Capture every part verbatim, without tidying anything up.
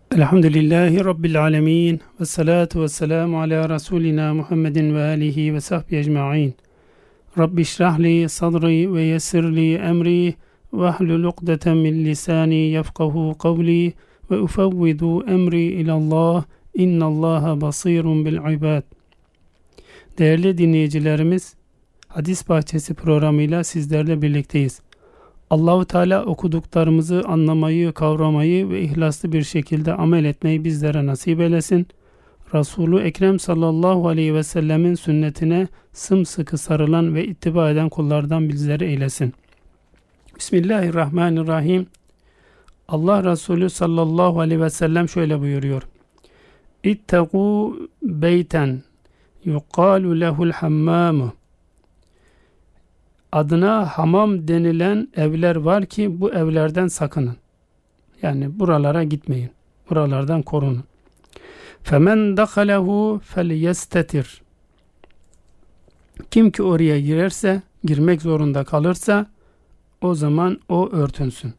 Elhamdülillahi Rabbil alemin ve salatu ve selamu ala Resulina Muhammedin ve alihi ve sahbihi ecma'in. Rabbi şrahli sadri ve yessirli emri ve ahlul ukdeten min lisani yefkahu kavli ve ufevvidu emri ilallah innallaha basirun bil ibad. Değerli dinleyicilerimiz, Hadis Bahçesi programıyla sizlerle birlikteyiz. Allah-u Teala okuduklarımızı anlamayı, kavramayı ve ihlaslı bir şekilde amel etmeyi bizlere nasip eylesin. Resulü Ekrem sallallahu aleyhi ve sellemin sünnetine sımsıkı sarılan ve ittiba eden kullardan bizleri eylesin. Bismillahirrahmanirrahim. Allah Resulü sallallahu aleyhi ve sellem şöyle buyuruyor. İttegû beyten yuqalu lehul hammamu. Adına hamam denilen evler var ki bu evlerden sakının. Yani buralara gitmeyin. Buralardan korunun. Femen dakalehu felyestetir. Kim ki oraya girerse, girmek zorunda kalırsa o zaman o örtünsün.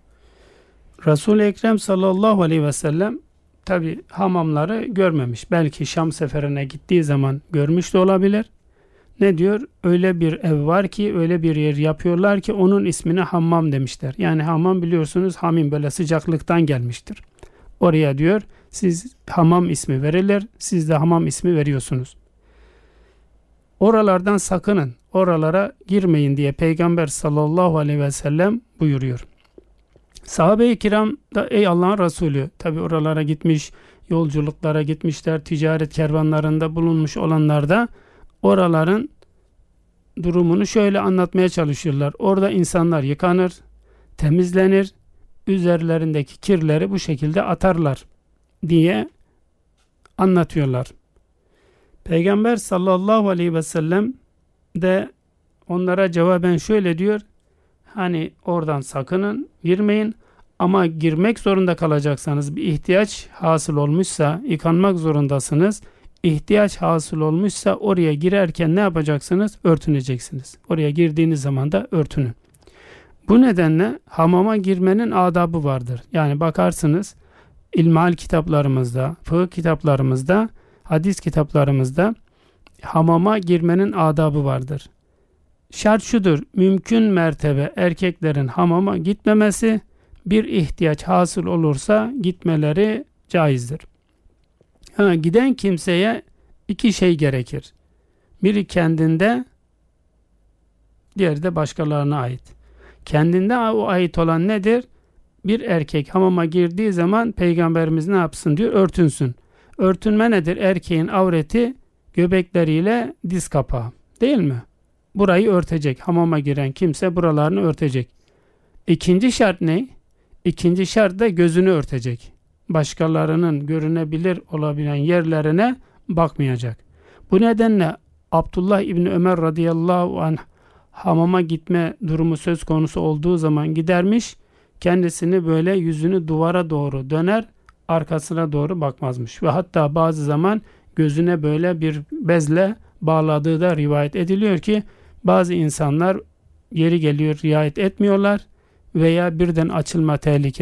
Resul-i Ekrem sallallahu aleyhi ve sellem tabi hamamları görmemiş. Belki Şam seferine gittiği zaman görmüş de olabilir. Ne diyor? Öyle bir ev var ki, öyle bir yer yapıyorlar ki onun ismine hammam demişler. Yani hammam biliyorsunuz hamim, böyle sıcaklıktan gelmiştir. Oraya diyor siz hamam ismi verilir, siz de hamam ismi veriyorsunuz. Oralardan sakının, oralara girmeyin diye Peygamber sallallahu aleyhi ve sellem buyuruyor. Sahabe-i kiram da ey Allah'ın Resulü, tabi oralara gitmiş, yolculuklara gitmişler, ticaret kervanlarında bulunmuş olanlar da oraların durumunu şöyle anlatmaya çalışıyorlar. Orada insanlar yıkanır, temizlenir, üzerlerindeki kirleri bu şekilde atarlar diye anlatıyorlar. Peygamber sallallahu aleyhi ve sellem de onlara cevaben şöyle diyor. Hani oradan sakının, girmeyin ama girmek zorunda kalacaksanız, bir ihtiyaç hasıl olmuşsa yıkanmak zorundasınız. İhtiyaç hasıl olmuşsa oraya girerken ne yapacaksınız? Örtüneceksiniz. Oraya girdiğiniz zaman da örtünün. Bu nedenle hamama girmenin adabı vardır. Yani bakarsınız ilmihal kitaplarımızda, fıkıh kitaplarımızda, hadis kitaplarımızda hamama girmenin adabı vardır. Şart şudur: mümkün mertebe erkeklerin hamama gitmemesi, bir ihtiyaç hasıl olursa gitmeleri caizdir. Ha, giden kimseye iki şey gerekir. Biri kendinde, diğeri de başkalarına ait. Kendinde o ait olan nedir? Bir erkek hamama girdiği zaman Peygamberimiz ne yapsın diyor? Örtünsün. Örtünme nedir? Erkeğin avreti göbekleriyle diz kapağı. Değil mi? Burayı örtecek. Hamama giren kimse buralarını örtecek. İkinci şart ne? İkinci şart da gözünü örtecek. Başkalarının görünebilir olabilen yerlerine bakmayacak. Bu nedenle Abdullah İbni Ömer radıyallahu anh hamama gitme durumu söz konusu olduğu zaman gidermiş, kendisini böyle yüzünü duvara doğru döner, arkasına doğru bakmazmış. Ve hatta bazı zaman gözüne böyle bir bezle bağladığı da rivayet ediliyor ki bazı insanlar yeri geliyor riayet etmiyorlar veya birden açılma tehlikesi